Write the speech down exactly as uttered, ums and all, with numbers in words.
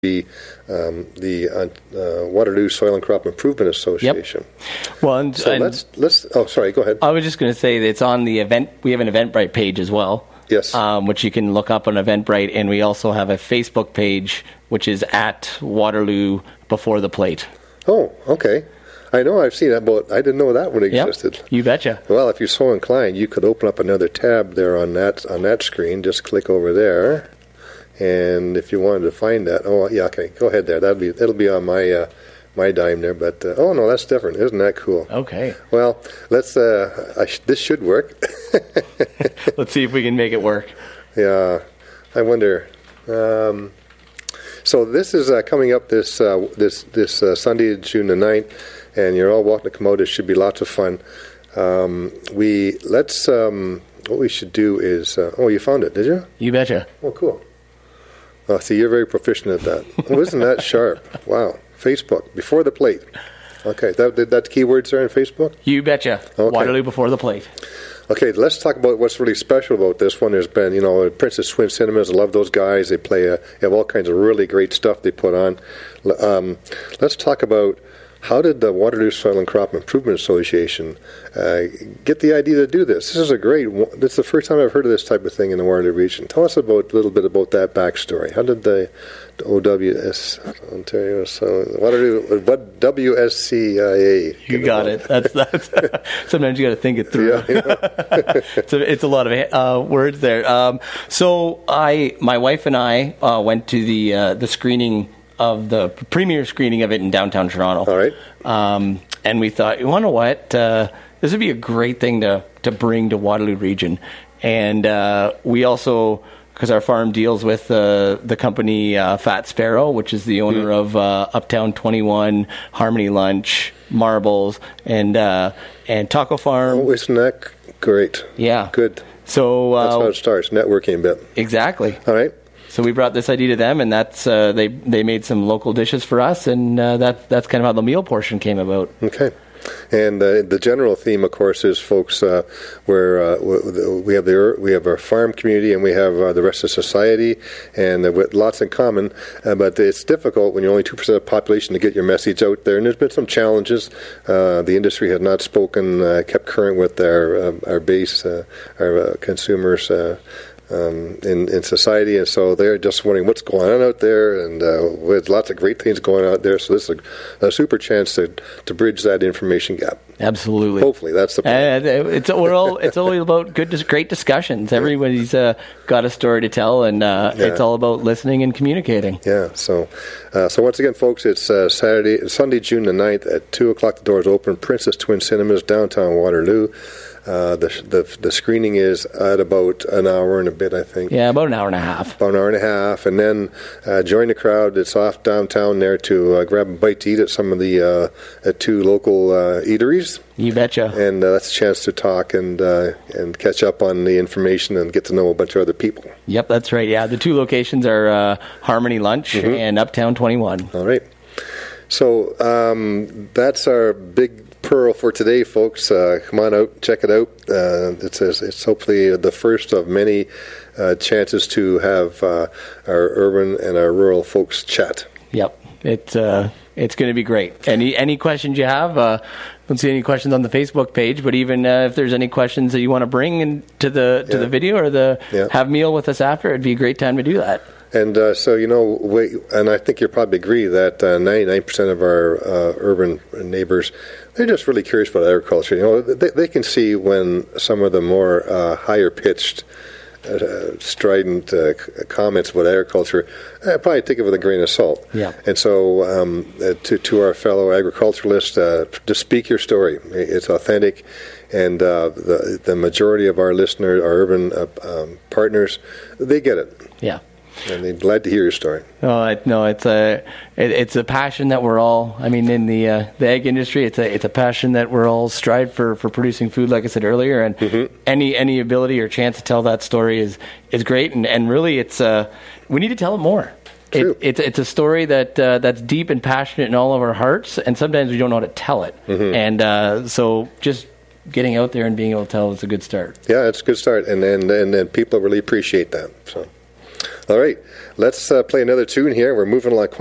be um, the uh, Waterloo Soil and Crop Improvement Association. Yep. Well, and, so and let's let's. Oh, sorry. Go ahead. I was just going to say that it's on the event. We have an Eventbrite page as well. Yes. Um, which you can look up on Eventbrite, and we also have a Facebook page, which is at Waterloo Before the Plate. Oh, okay. I know I've seen that, but I didn't know that one existed. Yep, you betcha. Well, if you're so inclined, you could open up another tab there on that on that screen. Just click over there, and if you wanted to find that, oh yeah, okay, go ahead there. That'll be that'll be on my uh, my dime there. But uh, oh no, that's different. Isn't that cool? Okay. Well, let's. Uh, I sh- this should work. Let's see if we can make it work. Yeah, I wonder. Um, so this is uh, coming up this uh, this this uh, Sunday, June the ninth, and you're all welcome to come out. It should be lots of fun. Um, we let's. Um, what we should do is. Uh, oh, you found it, did you? You betcha. Oh, cool. Oh, see, you're very proficient at that. Oh, isn't that sharp? Wow. Facebook, Before the Plate. Okay, that that's keywords there in Facebook? You betcha. Okay. Waterloo Before the Plate. Okay, let's talk about what's really special about this one. There's been, you know, Princess Twin Cinemas. I love those guys. They play, a, they have all kinds of really great stuff they put on. Um, let's talk about how did the Waterloo Soil and Crop Improvement Association uh, get the idea to do this? This is a great, this is the first time I've heard of this type of thing in the Waterloo region. Tell us about a little bit about that backstory. How did the, the O W S, Ontario, so Waterloo, what W S C I A? You got it. That's that's. Sometimes you got to think it through. Yeah, yeah. it's, a, it's a lot of uh, words there. Um, so I, my wife and I uh, went to the uh, the screening of the premiere screening of it in downtown Toronto. All right. Um, and we thought, you know what? Uh, this would be a great thing to to bring to Waterloo region. And uh, we also, because our farm deals with uh, the company uh, Fat Sparrow, which is the owner mm. of uh, Uptown twenty-one, Harmony Lunch, Marbles, and uh, and Taco Farm. Oh, isn't that great? Yeah. Good. So uh, that's how it starts, networking a bit. Exactly. All right. So we brought this idea to them, and that's uh, they they made some local dishes for us, and uh, that that's kind of how the meal portion came about. Okay. And uh, the general theme, of course, is folks uh, where uh, we have the we have our farm community and we have uh, the rest of society, and uh, with lots in common. Uh, but it's difficult when you're only two percent of the population to get your message out there. And there's been some challenges. Uh, the industry has not spoken, uh, kept current with our uh, our base, uh, our uh, consumers. Uh, Um, in, in society, and so they're just wondering what's going on out there, and uh, with lots of great things going on out there. So this is a, a super chance to to bridge that information gap. Absolutely. Hopefully, that's the point. Uh, it's we're all it's all about good, great discussions. Everybody's uh, got a story to tell, and uh, yeah. it's all about listening and communicating. Yeah. So, uh, so once again, folks, it's uh, Saturday, Sunday, June the ninth at two o'clock. The doors open. Princess Twin Cinemas, downtown Waterloo. Uh, the, the the screening is at about an hour and a bit, I think. Yeah, about an hour and a half. About an hour and a half, and then uh, join the crowd that's off downtown there to uh, grab a bite to eat at some of the uh, at two local uh, eateries. You betcha. And uh, that's a chance to talk and uh, and catch up on the information and get to know a bunch of other people. Yep, that's right. Yeah, the two locations are uh, Harmony Lunch mm-hmm. and Uptown twenty-one. All right. So um, that's our big pearl for today, folks. Uh, come on out, check it out. Uh, it's, it's hopefully the first of many uh, chances to have uh, our urban and our rural folks chat. Yep, it's uh, it's going to be great. Any any questions you have? Uh, don't see any questions on the Facebook page, but even uh, if there's any questions that you want to bring into the to yeah. the video or the yeah. have meal with us after, it'd be a great time to do that. And uh, so, you know, we, and I think you'll probably agree that uh, ninety-nine percent of our uh, urban neighbors, they're just really curious about agriculture. You know, they, they can see when some of the more uh, higher-pitched, uh, strident uh, comments about agriculture, I probably take it with a grain of salt. Yeah. And so, um, uh, to, to our fellow agriculturalists, uh, just speak your story. It's authentic. And uh, the, the majority of our listeners, our urban uh, um, partners, they get it. Yeah. And they're glad to hear your story. Oh, I, no, it's a it, it's a passion that we're all. I mean, in the uh, the egg industry, it's a it's a passion that we're all strive for for producing food, like I said earlier. And mm-hmm. any any ability or chance to tell that story is is great. And, and really, it's uh, we need to tell it more. It, it's it's a story that uh, that's deep and passionate in all of our hearts, and sometimes we don't know how to tell it. Mm-hmm. And uh, so just getting out there and being able to tell is a good start. Yeah, it's a good start, and and and, and people really appreciate that. So. All right, let's uh, play another tune here. We're moving along quite